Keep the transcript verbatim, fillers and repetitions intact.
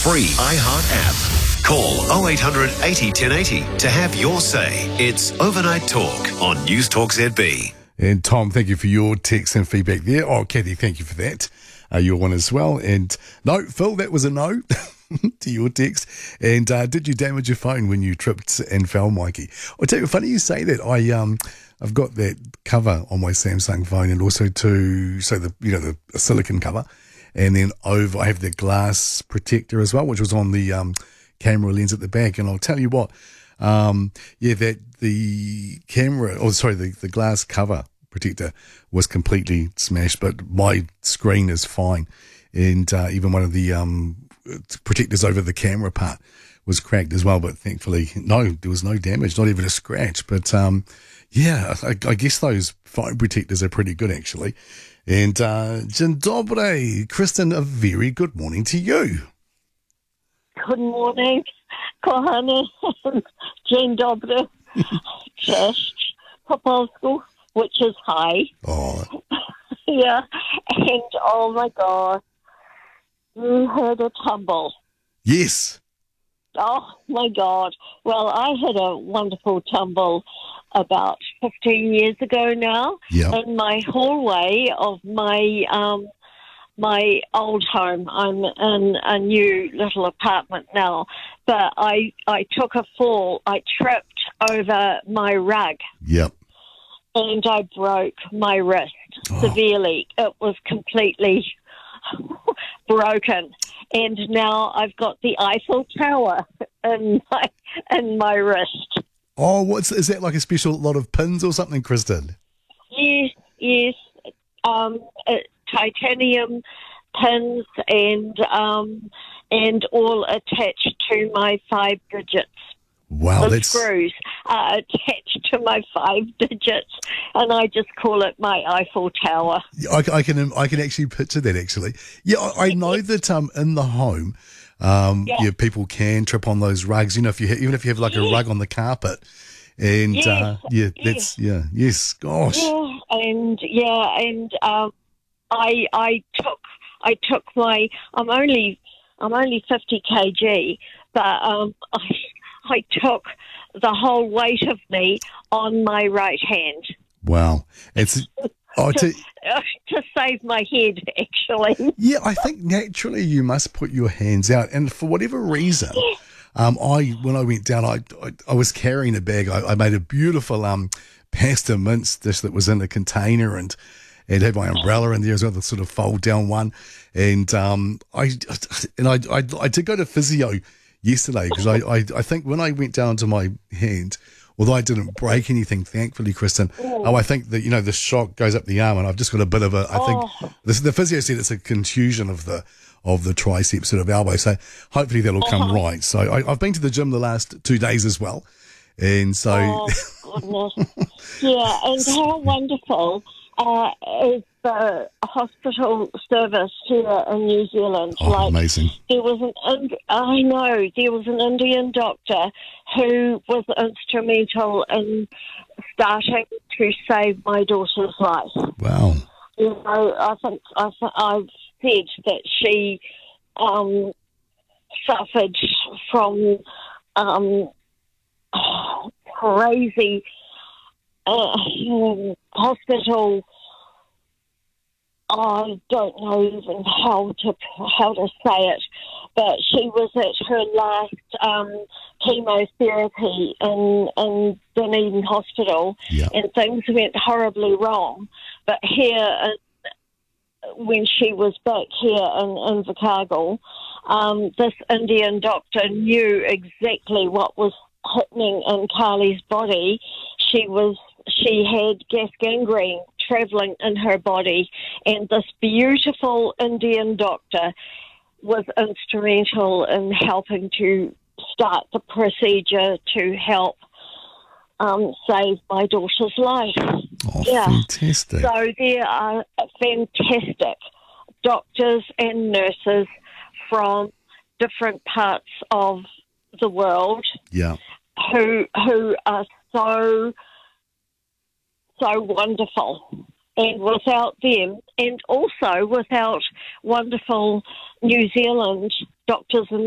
free iHeart app. Call oh eight hundred eighty ten eighty to have your say. It's Overnight Talk on News Talk Z B. And Tom, thank you for your text and feedback there. Oh, Kathy, thank you for that. Uh, your one as well. And no, Phil, that was a no to your text. And uh, did you damage your phone when you tripped and fell, Mikey? I'll tell you, funny you say that. I um, I've got that cover on my Samsung phone, and also to so the you know the silicon cover, and then over I have the glass protector as well, which was on the um camera lens at the back. And I'll tell you what, um, yeah, that the camera, oh sorry, the the glass cover protector was completely smashed, but my screen is fine, and uh, even one of the um, protectors over the camera part was cracked as well, but thankfully no, there was no damage, not even a scratch. But um, yeah, I, I guess those phone protectors are pretty good actually. And uh, Dzień dobry, Kristen, a very good morning to you. Good morning, kochany. Dzień dobry. Cześć. Po polsku, which is hi. Oh. Yeah. And, oh, my God. You had a tumble. Yes. Oh, my God. Well, I had a wonderful tumble about fifteen years ago now. Yeah. In my hallway of my um, my old home. I'm in a new little apartment now. But I, I took a fall. I tripped over my rug. Yep. And I broke my wrist Oh. severely. It was completely broken. And now I've got the Eiffel Tower in my, in my wrist. Oh, what's is that like a special lot of pins or something, Kristen? Yes, yes. Um, uh, titanium pins and um, and all attached to my five digits. Wow, the that's screws are attached to my five digits, and I just call it my Eiffel Tower. I, I can I can actually picture that actually. Yeah, I, I know that um in the home, um yeah. Yeah. people can trip on those rugs. You know, if you ha- even if you have like a Yes. rug on the carpet, and Yes. uh, yeah, Yes. that's yeah, yes, gosh, Yeah, and yeah, and um, I I took I took my I'm only I'm only fifty kilograms, but um, I I took the whole weight of me on my right hand. wow, it's. Oh, to, to, to save my head, actually. yeah, I think naturally you must put your hands out, and for whatever reason, um, I when I went down, I I, I was carrying a bag. I, I made a beautiful um pasta mince dish that was in a container, and and had my umbrella in there as well, the sort of fold down one, and um I and I I, I did go to physio yesterday because I, I I think when I went down to my hand, although I didn't break anything, thankfully, Kristen, oh, I think that, you know, the shock goes up the arm, and I've just got a bit of a, I think, Oh. the, the physio said it's a contusion of the of the tricep sort of elbow, so hopefully that'll come Uh-huh. right. So I, I've been to the gym the last two days as well, and so... Oh, goodness. Yeah, and how wonderful uh, is the hospital service here in New Zealand. Oh, like, amazing. There was an, Ind- I know, there was an Indian doctor who was instrumental in starting to save my daughter's life. Wow. You know, I think I th- I've said that she um, suffered from um, crazy uh, hospital. I don't know even how to how to say it, but she was at her last um, chemotherapy in in Dunedin Hospital, Yeah. and things went horribly wrong. But here, uh, when she was back here in in Invercargill, um, this Indian doctor knew exactly what was happening in Carly's body. She was she had gas gangrene travelling in her body, and this beautiful Indian doctor was instrumental in helping to start the procedure to help um, save my daughter's life. Oh, Yeah. fantastic. So there are fantastic doctors and nurses from different parts of the world Yeah. who who are so so wonderful. And without them, and also without wonderful New Zealand doctors and